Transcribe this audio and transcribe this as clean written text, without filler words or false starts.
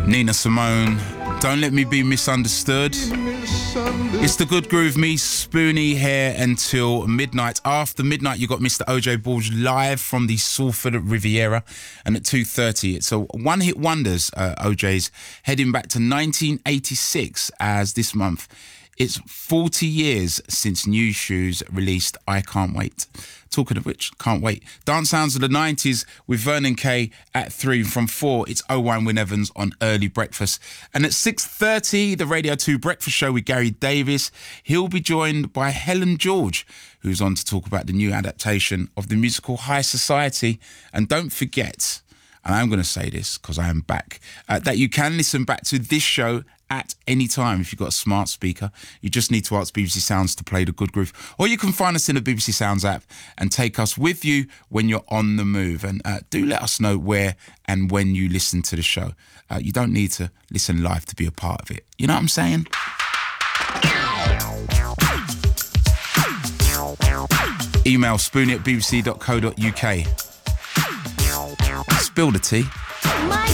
Nina Simone, Don't Let Me Be Misunderstood. It's the Good Groove, me, Spoonie, here until midnight. After midnight, you got Mr. OJ Balls live from the Salford Riviera. And at 2:30, it's a one-hit wonders, OJ's, heading back to 1986 as this month. It's 40 years since New Shoes released I Can't Wait. Talking of which, can't wait. Dance Sounds of the 90s with Vernon Kay at 3. From 4, it's Owain Wynne Evans on Early Breakfast. And at 6:30, the Radio 2 Breakfast Show with Gary Davis. He'll be joined by Helen George, who's on to talk about the new adaptation of the musical High Society. And don't forget, and I'm going to say this because I am back, that you can listen back to this show at any time if you've got a smart speaker. You just need to ask BBC Sounds to play the Good Groove. Or you can find us in the BBC Sounds app and take us with you when you're on the move. And do let us know where and when you listen to the show. You don't need to listen live to be a part of it. You know what I'm saying? Email spoonie@bbc.co.uk. Spill the tea.